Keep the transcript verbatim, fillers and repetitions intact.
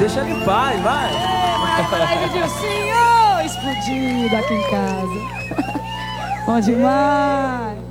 Deixa ele em paz, vai. É, vai, Edilcinho! Explodido aqui em casa. Bom demais.